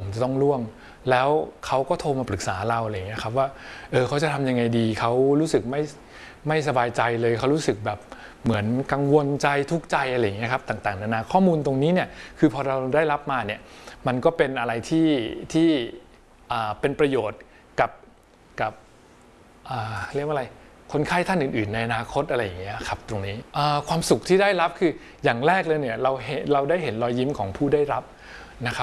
จะต้องร่วงแล้วเขาก็โทรมาปรึกษาเราอะไรอย่างเงี้ยครับว่าเขาจะทำยังไงดีเขารู้สึกไม่สบายใจเลยเขารู้สึกแบบเหมือนกังวลใจทุกข์ใจอะไรอย่างเงี้ยครับต่างๆนานาข้อมูลตรงนี้เนี่ยคือพอเราได้รับมาเนี่ยมันก็เป็นอะไรที่เป็นประโยชน์กับเรียกว่าอะไรคนไข้ท่านอื่นๆในอนาคตอะไรอย่างเงี้ยครับตรงนี้ความสุขที่ได้รับคืออย่างแรกเลยเนี่ยเราได้เห็นรอยยิ้มของผู้ได้รับนะครับ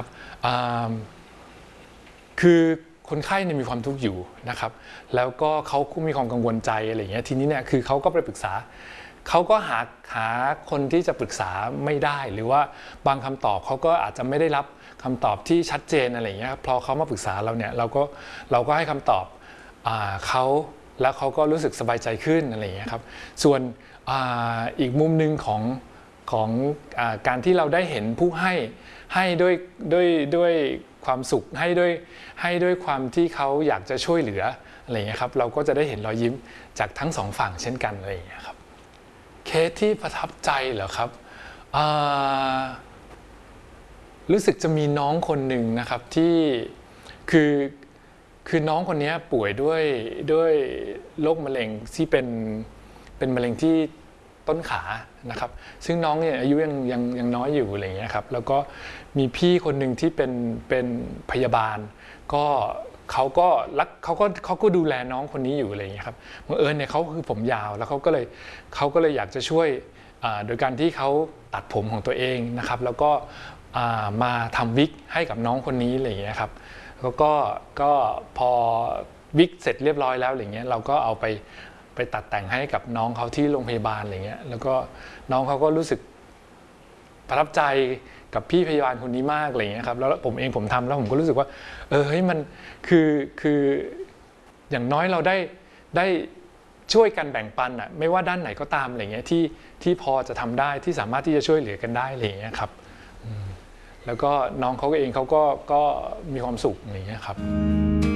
คือคนไข้เนี่ยมีความทุกข์อยู่นะครับแล้วก็เขามีความกังวลใจอะไรอย่างเงี้ยทีนี้เนี่ยคือเขาก็ไปปรึกษาเขาก็หาคนที่จะปรึกษาไม่ได้หรือว่าบางคำตอบเขาก็อาจจะไม่ได้รับคำตอบที่ชัดเจนอะไรอย่างเงี้ยพอเขามาปรึกษาเราเนี่ยเราก็ให้คำตอบเขาแล้วเขาก็รู้สึกสบายใจขึ้นอะไรอย่างเงี้ยครับส่วนอีกมุมหนึ่งของการที่เราได้เห็นผู้ให้ด้วยความสุขให้ด้วยความที่เขาอยากจะช่วยเหลืออะไรอย่างเงี้ยครับเราก็จะได้เห็นรอยยิ้มจากทั้งสองฝั่งเช่นกันอะไรอย่างเงี้ยครับเคสที่ประทับใจเหรอครับรู้สึกจะมีน้องคนหนึ่งนะครับที่คือน้องคนนี้ป่วยด้วยโรคมะเร็งที่เป็นมะเร็งที่ต้นขานะครับซึ่งน้องเนี่ยอายุยังน้อยอยู่อะไรอย่างเงี้ยครับแล้วก็มีพี่คนหนึ่งที่เป็นพยาบาลก็เขาก็ดูแลน้องคนนี้อยู่อะไรอย่างเงี้ยครับบังเอิญเนี่ยเขาคือผมยาวแล้วเขาก็เลยอยากจะช่วยโดยการที่เขาตัดผมของตัวเองนะครับแล้วก็มาทำวิกให้กับน้องคนนี้อะไรอย่างเงี้ยครับแล้วก็พอวิกเสร็จเรียบร้อยแล้วอะไรเงี้ยเราก็เอาไปตัดแต่งให้กับน้องเขาที่โรงพยาบาลอะไรเงี้ยแล้วก็น้องเขาก็รู้สึกประทับใจกับพี่พยาบาลคนนี้มากอะไรเงี้ยครับแล้วผมทำแล้วผมก็รู้สึกว่าเฮ้ยมันคืออย่างน้อยเราได้ช่วยกันแบ่งปันอะไม่ว่าด้านไหนก็ตามอะไรเงี้ยที่พอจะทำได้ที่สามารถที่จะช่วยเหลือกันได้อะไรเงี้ยครับแล้วก็น้องเขาเองเขาก็มีความสุขอย่างเงี้ยครับ